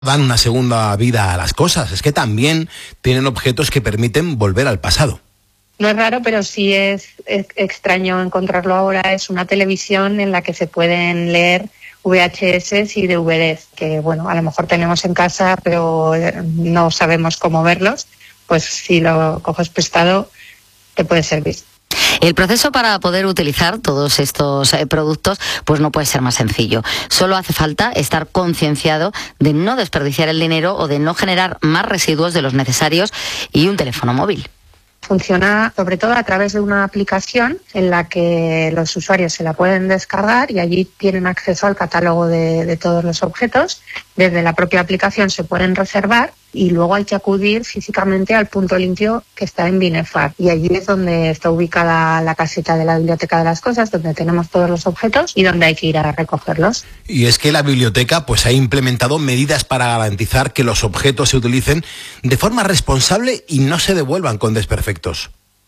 dan una segunda vida a las cosas, es que también tienen objetos que permiten volver al pasado. No es raro, pero sí es extraño encontrarlo ahora. Es una televisión en la que se pueden leer VHS y DVDs, que bueno, a lo mejor tenemos en casa, pero no sabemos cómo verlos. Pues si lo coges prestado, te puede servir. El proceso para poder utilizar todos estos productos pues no puede ser más sencillo. Solo hace falta estar concienciado de no desperdiciar el dinero o de no generar más residuos de los necesarios y un teléfono móvil. Funciona sobre todo a través de una aplicación en la que los usuarios se la pueden descargar y allí tienen acceso al catálogo de todos los objetos. Desde la propia aplicación se pueden reservar y luego hay que acudir físicamente al punto limpio que está en Binefar. Y allí es donde está ubicada la caseta de la Biblioteca de las Cosas, donde tenemos todos los objetos y donde hay que ir a recogerlos. Y es que la biblioteca pues ha implementado medidas para garantizar que los objetos se utilicen de forma responsable y no se devuelvan con desperfectos.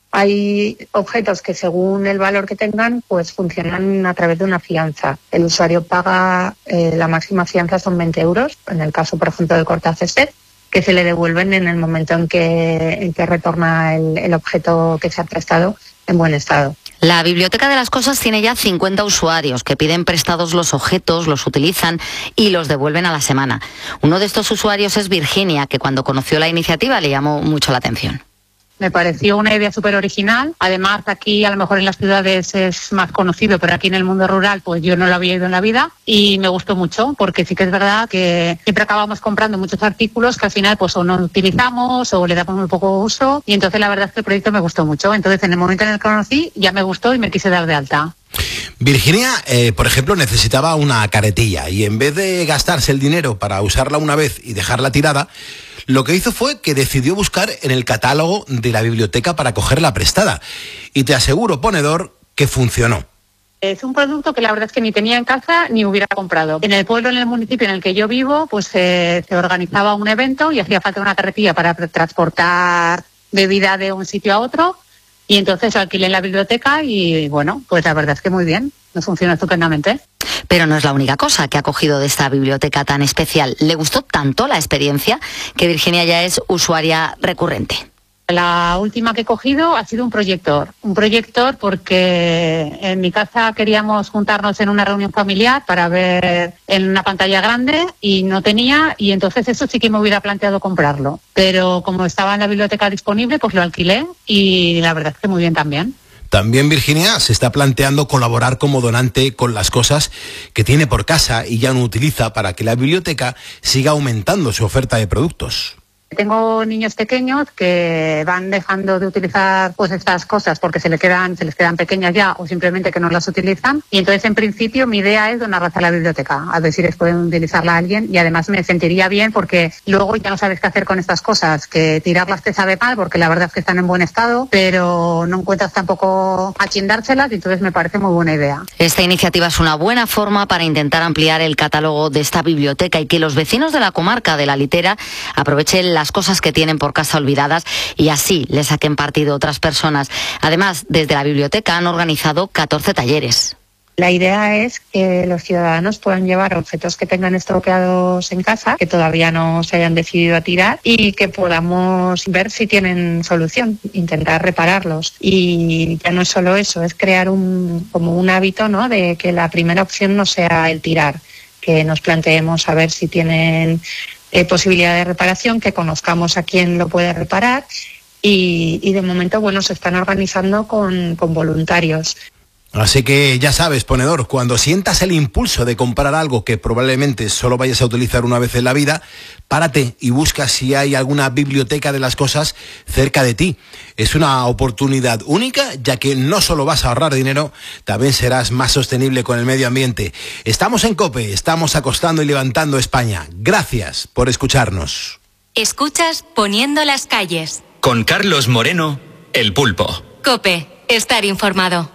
Hay objetos que según el valor que tengan, pues funcionan a través de una fianza. El usuario paga, la máxima fianza son 20 euros, en el caso, por ejemplo, de cortacésped, que se le devuelven en el momento en que retorna el objeto que se ha prestado en buen estado. La Biblioteca de las Cosas tiene ya 50 usuarios que piden prestados los objetos, los utilizan y los devuelven a la semana. Uno de estos usuarios es Virginia, que cuando conoció la iniciativa le llamó mucho la atención. Me pareció una idea súper original. Además, aquí a lo mejor en las ciudades es más conocido, pero aquí en el mundo rural pues yo no lo había ido en la vida y me gustó mucho porque sí que es verdad que siempre acabamos comprando muchos artículos que al final pues o no utilizamos o le damos muy poco uso y entonces la verdad es que el proyecto me gustó mucho. Entonces en el momento en el que lo conocí ya me gustó y me quise dar de alta. Virginia, por ejemplo, necesitaba una caretilla y en vez de gastarse el dinero para usarla una vez y dejarla tirada, lo que hizo fue que decidió buscar en el catálogo de la biblioteca para cogerla prestada. Y te aseguro, ponedor, que funcionó. Es un producto que la verdad es que ni tenía en casa ni hubiera comprado. En el pueblo, en el municipio en el que yo vivo, pues se organizaba un evento y hacía falta una carretilla para transportar bebida de un sitio a otro. Y entonces alquilé en la biblioteca y bueno, pues la verdad es que muy bien, nos funciona estupendamente. Pero no es la única cosa que ha cogido de esta biblioteca tan especial. Le gustó tanto la experiencia que Virginia ya es usuaria recurrente. La última que he cogido ha sido un proyector porque en mi casa queríamos juntarnos en una reunión familiar para ver en una pantalla grande y no tenía y entonces eso sí que me hubiera planteado comprarlo. Pero como estaba en la biblioteca disponible pues lo alquilé y la verdad es que muy bien también. También Virginia se está planteando colaborar como donante con las cosas que tiene por casa y ya no utiliza para que la biblioteca siga aumentando su oferta de productos. Tengo niños pequeños que van dejando de utilizar pues estas cosas porque se les quedan pequeñas ya o simplemente que no las utilizan y entonces en principio mi idea es donarlas a la biblioteca, a ver si les pueden utilizarla a alguien y además me sentiría bien porque luego ya no sabes qué hacer con estas cosas, que tirarlas te sabe mal porque la verdad es que están en buen estado, pero no encuentras tampoco a quién dárselas y entonces me parece muy buena idea. Esta iniciativa es una buena forma para intentar ampliar el catálogo de esta biblioteca y que los vecinos de la comarca de La Litera aprovechen las cosas que tienen por casa olvidadas y así les saquen partido otras personas. Además, desde la biblioteca han organizado 14 talleres. La idea es que los ciudadanos puedan llevar objetos que tengan estropeados en casa, que todavía no se hayan decidido a tirar y que podamos ver si tienen solución, intentar repararlos. Y ya no es solo eso, es crear como un hábito, ¿no?, de que la primera opción no sea el tirar, que nos planteemos a ver si tienen posibilidad de reparación, que conozcamos a quién lo puede reparar y de momento, bueno, se están organizando con voluntarios. Así que ya sabes, ponedor, cuando sientas el impulso de comprar algo que probablemente solo vayas a utilizar una vez en la vida, párate y busca si hay alguna biblioteca de las cosas cerca de ti. Es una oportunidad única, ya que no solo vas a ahorrar dinero, también serás más sostenible con el medio ambiente. Estamos en COPE, estamos acostando y levantando España. Gracias por escucharnos. Escuchas Poniendo las calles. Con Carlos Moreno, El Pulpo. COPE, estar informado.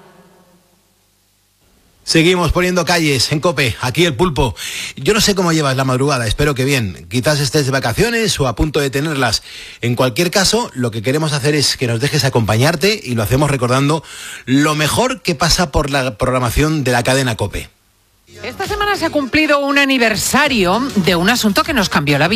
Seguimos poniendo calles en COPE, aquí El Pulpo. Yo no sé cómo llevas la madrugada, espero que bien. Quizás estés de vacaciones o a punto de tenerlas. En cualquier caso, lo que queremos hacer es que nos dejes acompañarte y lo hacemos recordando lo mejor que pasa por la programación de la cadena COPE. Esta semana se ha cumplido un aniversario de un asunto que nos cambió la vida.